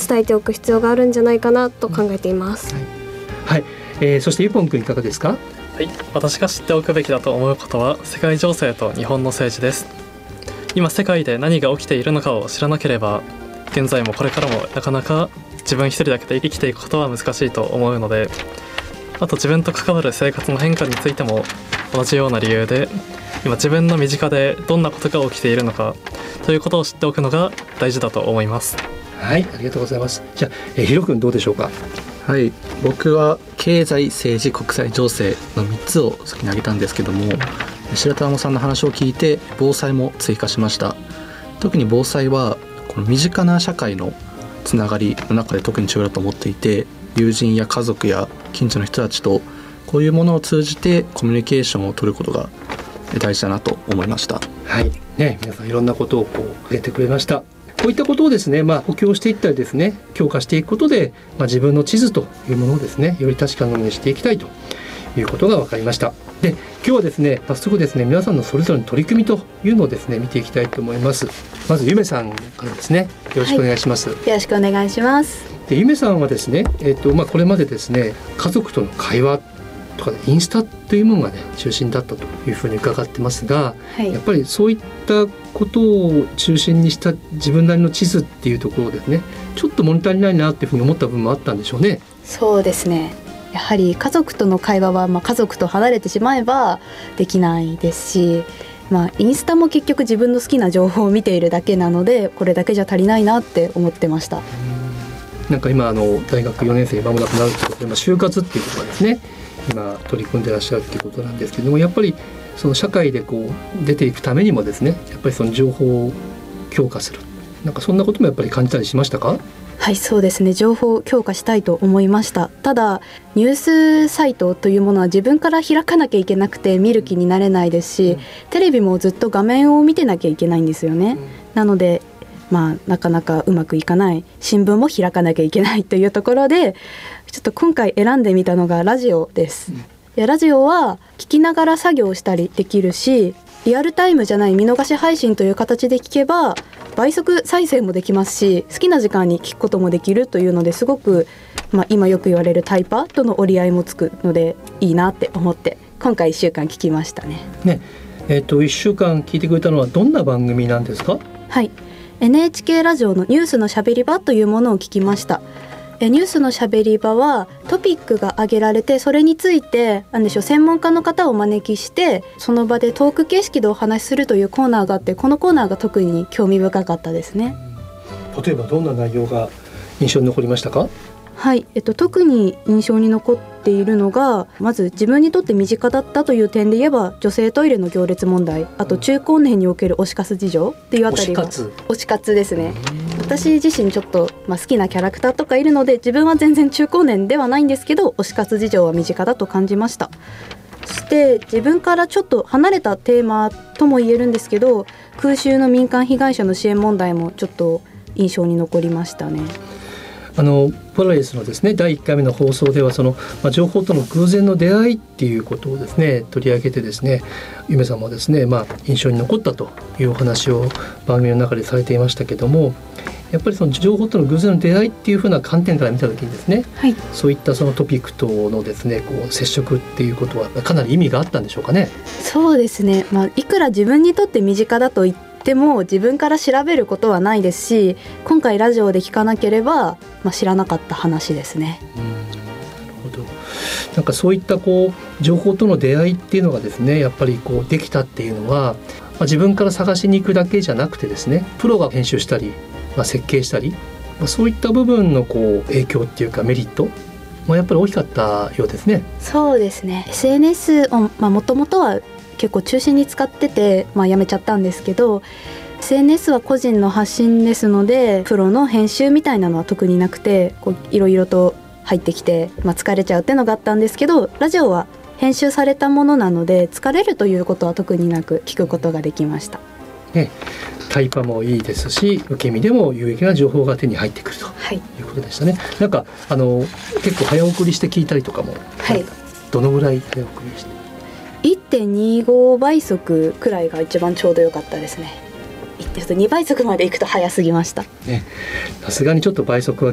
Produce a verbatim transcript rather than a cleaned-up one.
伝えておく必要があるんじゃないかなと考えています。 はい、はい、えー、そしてゆぽんくんいかがですか？ はい、私が知っておくべきだと思うことは世界情勢と日本の政治です。今世界で何が起きているのかを知らなければ現在もこれからもなかなか自分一人だけで生きていくことは難しいと思うので、あと自分と関わる生活の変化についても同じような理由で今自分の身近でどんなことが起きているのかということを知っておくのが大事だと思います。 はい、ありがとうございます。じゃあ、えー、ひろくんどうでしょうか？ はい、僕は経済、政治、国際情勢のみっつを先に挙げたんですけども、白玉さんの話を聞いて防災も追加しました。特に防災はこの身近な社会のつながりの中で特に重要だと思っていて、友人や家族や近所の人たちとこういうものを通じてコミュニケーションを取ることが大事だなと思いました。 はいね、皆さんいろんなことをこう挙げてくれました。こういったことをですね、まあ、補強していったりですね、強化していくことで、まあ、自分の地図というものをですねより確かなものにしていきたいということが分かりました。で、今日はですね早速ですね皆さんのそれぞれの取り組みというのをですね見ていきたいと思います。まずゆめさんからですね、よろしくお願いします。 はい、よろしくお願いします。 で、ゆめさんはですね、えーとまあ、これまでですね家族との会話とかインスタというものがね中心だったというふうに伺ってますが、はい、やっぱりそういったことを中心にした自分なりの地図っていうところですね、ちょっと物足りないなっていうふうに思った部分もあったんでしょうね。 そうですね、やはり家族との会話は、まあ、家族と離れてしまえばできないですし、まあ、インスタも結局自分の好きな情報を見ているだけなのでこれだけじゃ足りないなって思ってました。 なんか今あの大学よねん生間もなくなるということで、まあ、就活っていうことがですね今取り組んでらっしゃるっていうことなんですけども、やっぱりその社会でこう出ていくためにもですねやっぱりその情報を強化する、なんかそんなこともやっぱり感じたりしましたか？ はい、そうですね、情報を強化したいと思いました。ただニュースサイトというものは自分から開かなきゃいけなくて見る気になれないですし、うん、テレビもずっと画面を見てなきゃいけないんですよね、うん、なのでまあ、なかなかうまくいかない、新聞も開かなきゃいけないというところでちょっと今回選んでみたのがラジオです、うん、いやラジオは聞きながら作業したりできるし、リアルタイムじゃない見逃し配信という形で聞けば倍速再生もできますし、好きな時間に聞くこともできるというのですごく、まあ、今よく言われるタイパとの折り合いもつくのでいいなって思って今回いっしゅうかん聞きましたね。 ね、えーと、いっしゅうかん聞いてくれたのはどんな番組なんですか？ はい、エヌエイチケー ラジオのニュースのしゃべり場というものを聞きました。えニュースのしゃべり場はトピックが挙げられて、それについてなんでしょう専門家の方をお招きしてその場でトーク形式でお話しするというコーナーがあって、このコーナーが特に興味深かったですね。 例えばどんな内容が印象に残りましたか？ はい、えっと、特に印象に残っているのが、まず自分にとって身近だったという点で言えば女性トイレの行列問題、あと中高年における推し活事情っていうあたりが推し活推し活ですね。私自身ちょっと、まあ、好きなキャラクターとかいるので自分は全然中高年ではないんですけど推し活事情は身近だと感じました。そして自分からちょっと離れたテーマとも言えるんですけど、空襲の民間被害者の支援問題もちょっと印象に残りましたね。 あのポラリスのですねだいいっかいめの放送ではその、まあ、情報との偶然の出会いっていうことをですね取り上げてですね、ゆめさんもですね、まあ、印象に残ったというお話を番組の中でされていましたけども、やっぱりその情報との偶然の出会いっていう風な観点から見たときにですね、はい、そういったそのトピックとのですねこう接触っていうことはかなり意味があったんでしょうかね。 そうですね、まあ、いくら自分にとって身近だと言ってでも自分から調べることはないですし、今回ラジオで聞かなければ、まあ、知らなかった話ですね。 うん、なるほど。なんかそういったこう情報との出会いっていうのがですねやっぱりこうできたっていうのは、まあ、自分から探しに行くだけじゃなくてですねプロが編集したり、まあ、設計したり、まあ、そういった部分のこう影響っていうかメリットもやっぱり大きかったようですね。 そうですね、 エスエヌエス をもともとは結構中心に使ってて、まあ、やめちゃったんですけど エスエヌエス は個人の発信ですのでプロの編集みたいなのは特になくて、こういろいろと入ってきて、まあ、疲れちゃうっていうのがあったんですけど、ラジオは編集されたものなので疲れるということは特になく聞くことができました、 ね、タイパもいいですし受け身でも有益な情報が手に入ってくるということでしたね、はい、なんかあの結構早送りして聞いたりとかも、はい、どのぐらい早送りしていってんにご 倍速くらいが一番ちょうど良かったですね。にばい速までいくと早すぎました。 さすがにちょっと倍速は